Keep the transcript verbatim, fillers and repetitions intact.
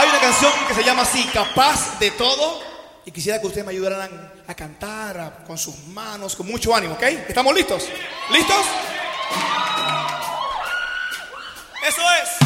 Hay una canción que se llama así, Capaz de Todo. Y quisiera que ustedes me ayudaran a cantar a, con sus manos, con mucho ánimo, ¿ok? ¿Estamos listos? ¿Listos? Eso es.